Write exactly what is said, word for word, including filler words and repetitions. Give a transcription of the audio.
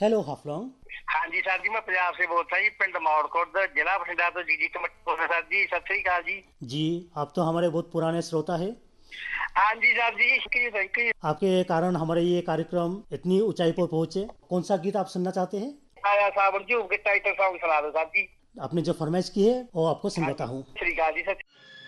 Hello Haflong. हाँ जी sir जी, मैं पंजाब से बोलता जी, पिंड मौड़कोट जिला बठिंडा तो जी जी कमेटी बोल सर जी। सत श्री अकाल जी। जी, आप तो हमारे बहुत पुराने श्रोता है। हाँ जी सर जी, थैंक यू। आपके कारण हमारे ये कार्यक्रम इतनी ऊंचाई पर पहुंचे। कौन सा गीत आप सुनना चाहते हैं? आया सावन जी के टाइटल सॉन्ग सुना दो सर जी। आपने जो फरमाइश की है वो आपको हाँ सुनाता जी, हूँ। सत श्री अकाल जी। सत